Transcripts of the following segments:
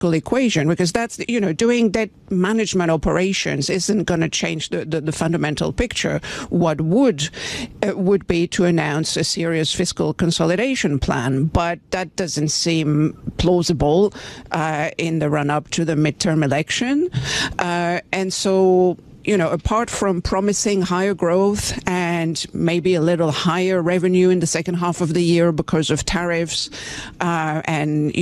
fiscal equation, because that's, doing debt management operations isn't going to change the fundamental picture. What would be to announce a serious fiscal consolidation plan, but that doesn't seem plausible in the run-up to the midterm election. And so, apart from promising higher growth and maybe a little higher revenue in the second half of the year because of tariffs, and,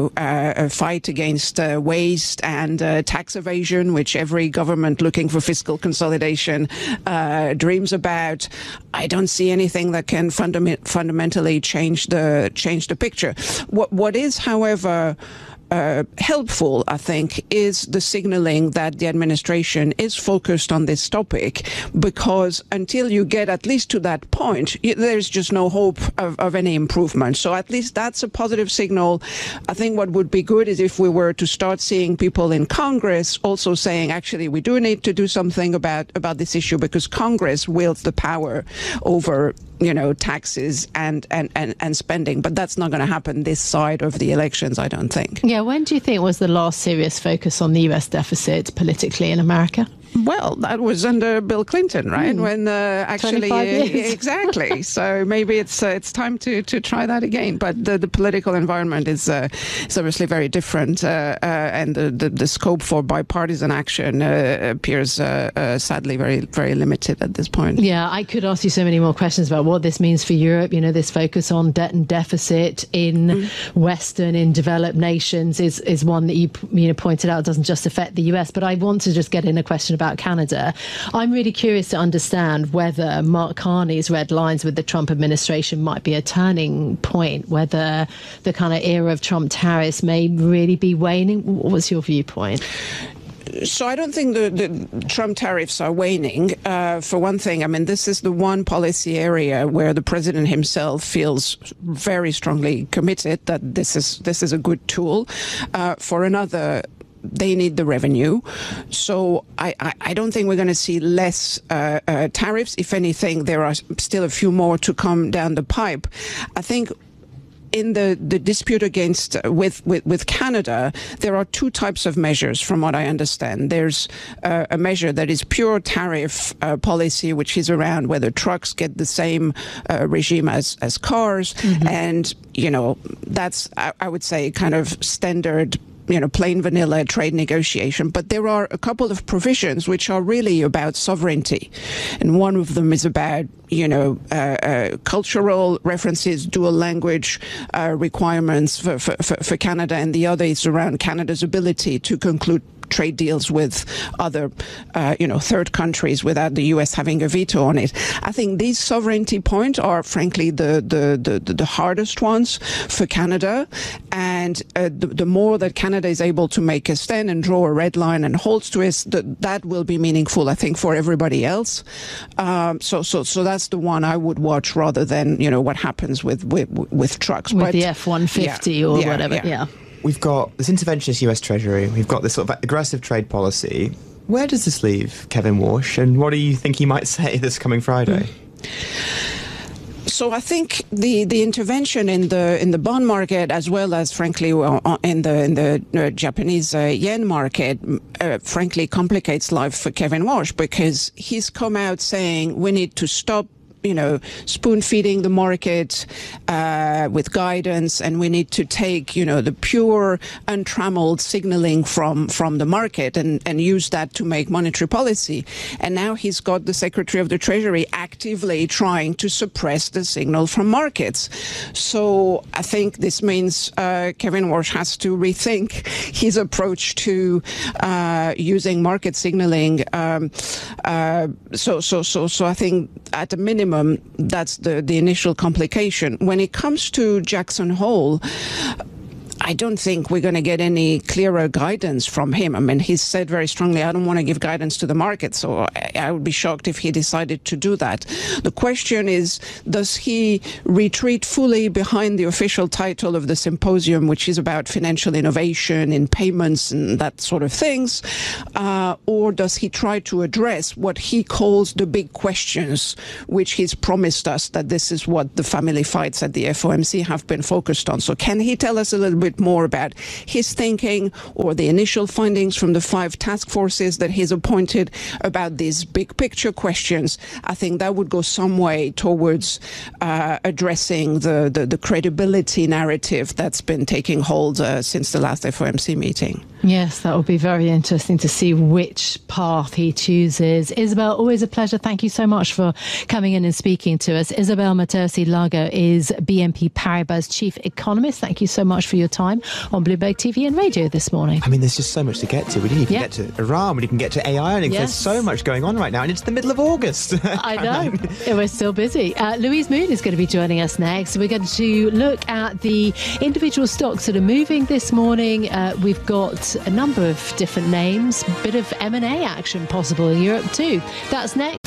a fight against waste and tax evasion, which every government looking for fiscal consolidation dreams about, I don't see anything that can fundamentally change the picture. What is, however, helpful, I think, is the signaling that the administration is focused on this topic, because until you get at least to that point, there's just no hope of any improvement. So at least that's a positive signal. I think what would be good is if we were to start seeing people in Congress also saying, actually, we do need to do something about this issue, because Congress wields the power over taxes and spending. But that's not going to happen this side of the elections, I don't think. Yeah, when do you think was the last serious focus on the US deficit politically in America? Well, that was under Bill Clinton, right? When actually, 25 years. Exactly. So maybe it's time to try that again. But the political environment is obviously very different, and the scope for bipartisan action appears sadly very, very limited at this point. Yeah, I could ask you so many more questions about what this means for Europe. This focus on debt and deficit in Western, in developed nations is one that you pointed out doesn't just affect the US. But I want to just get in a question about Canada. I'm really curious to understand whether Mark Carney's red lines with the Trump administration might be a turning point, whether the kind of era of Trump tariffs may really be waning. What's your viewpoint? So I don't think the Trump tariffs are waning. For one thing, I mean, this is the one policy area where the president himself feels very strongly committed that this is a good tool. For another, they need the revenue. So I don't think we're going to see less tariffs. If anything, there are still a few more to come down the pipe. I think in the dispute with Canada, there are two types of measures, from what I understand. There's a measure that is pure tariff policy, which is around whether trucks get the same regime as cars. And, that's, I would say, kind of standard plain vanilla trade negotiation. But there are a couple of provisions which are really about sovereignty. And one of them is about, cultural references, dual language requirements for Canada. And the other is around Canada's ability to conclude trade deals with other, third countries without the U.S. having a veto on it. I think these sovereignty points are, frankly, the hardest ones for Canada. And the more that Canada is able to make a stand and draw a red line and holds to it, that will be meaningful, I think, for everybody else. So that's the one I would watch rather than, what happens with trucks. With the F-150 or whatever. Yeah. We've got this interventionist US Treasury. We've got this sort of aggressive trade policy. Where does this leave Kevin Walsh, and what do you think he might say this coming Friday? So I think the intervention in the bond market, as well as, frankly, in the Japanese yen market, frankly, complicates life for Kevin Walsh, because he's come out saying we need to stop spoon-feeding the market with guidance, and we need to take, the pure, untrammeled signaling from the market and use that to make monetary policy. And now he's got the Secretary of the Treasury actively trying to suppress the signal from markets. So I think this means Kevin Walsh has to rethink his approach to using market signaling. So I think at a minimum, that's the initial complication. When it comes to Jackson Hole, I don't think we're going to get any clearer guidance from him. I mean, he's said very strongly, I don't want to give guidance to the market, so I would be shocked if he decided to do that. The question is, does he retreat fully behind the official title of the symposium, which is about financial innovation in payments and that sort of things, or does he try to address what he calls the big questions, which he's promised us that this is what the family fights at the FOMC have been focused on? So can he tell us a little bit bit more about his thinking or the initial findings from the 5 task forces that he's appointed about these big picture questions, I think that would go some way towards addressing the credibility narrative that's been taking hold since the last FOMC meeting. Yes, that will be very interesting to see which path he chooses. Isabel, always a pleasure. Thank you so much for coming in and speaking to us. Isabel Matersi-Lago is BNP Paribas chief economist. Thank you so much for your time on Bloomberg TV and radio this morning. I mean, there's just so much to get to. We didn't even get to Iran. We didn't get to AI earnings. There's so much going on right now, and it's the middle of August. I know. We're still busy. Louise Moon is going to be joining us next. We're going to look at the individual stocks that are moving this morning. We've got a number of different names, a bit of M&A action possible in Europe too. That's next.